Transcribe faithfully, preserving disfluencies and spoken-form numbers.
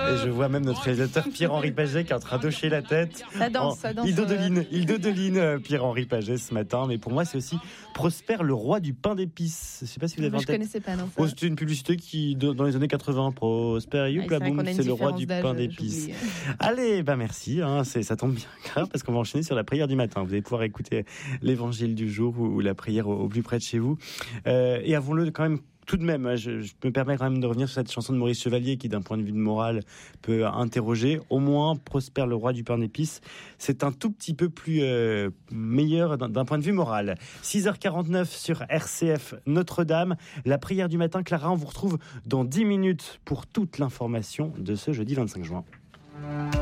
Et je vois même notre réalisateur Pierre-Henri Paget qui est en train d'hocher la tête. Ça danse, ça danse. Il dodeline, il dodeline Pierre-Henri Paget ce matin. Mais pour moi, c'est aussi Prosper, le roi du pain d'épices. Je sais pas si vous avez en Je tête. connaissais pas, non. Oh, c'était une publicité qui, dans les années quatre-vingts, Prosper, youp, Ah, la c'est vrai boum, qu'on a une c'est le roi du différence pain d'âge, d'épices. j'oublie. Allez, bah merci, hein, c'est, ça tombe bien grave parce qu'on va enchaîner sur la prière du matin. Vous allez pouvoir écouter l'évangile du jour ou, ou la prière au, au plus près de chez vous. Euh, et avouons-le quand même, tout de même, je, je me permets quand même de revenir sur cette chanson de Maurice Chevalier qui, d'un point de vue de morale, peut interroger. Au moins, Prosper, le roi du pain d'épices, c'est un tout petit peu plus euh, meilleur d'un, d'un point de vue moral. six heures quarante-neuf sur R C F Notre-Dame. La prière du matin, Clara, on vous retrouve dans dix minutes pour toute l'information de ce jeudi vingt-cinq juin.